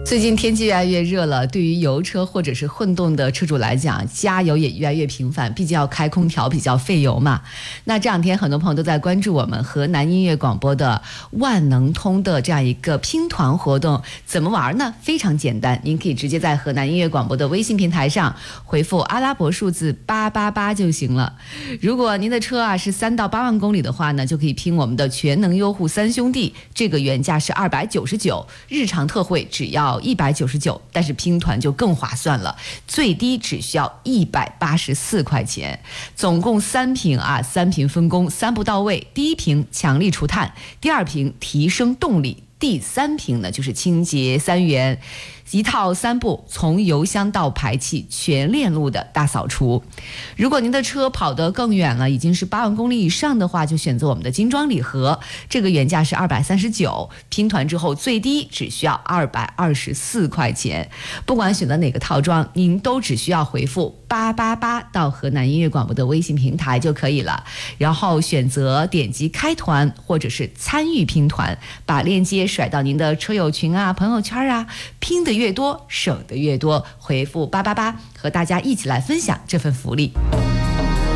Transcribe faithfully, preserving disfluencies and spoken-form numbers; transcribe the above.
最近天气越来越热了，对于油车或者是混动的车主来讲，加油也越来越频繁，毕竟要开空调比较费油嘛。那这两天很多朋友都在关注我们河南音乐广播的万能通的这样一个拼团活动，怎么玩呢？非常简单，您可以直接在河南音乐广播的微信平台上回复阿拉伯数字八八八就行了。如果您的车啊是三到八万公里的话呢，就可以拼我们的全能优护三兄弟，这个原价是二百九十九，日常特惠只要一百九十九，但是拼团就更划算了，最低只需要一百八十四块钱，总共三瓶啊，三瓶分工，三步到位。第一瓶强力除碳，第二瓶提升动力，第三瓶呢就是清洁三元。一套三步，从油箱到排气全链路的大扫除。如果您的车跑得更远了，已经是八万公里以上的话，就选择我们的精装礼盒，这个原价是二百三十九，拼团之后最低只需要二百二十四块钱。不管选择哪个套装，您都只需要回复八八八到河南音乐广播的微信平台就可以了，然后选择点击开团或者是参与拼团，把链接甩到您的车友群啊、朋友圈啊，拼的越多省得越多，回复八八八和大家一起来分享这份福利。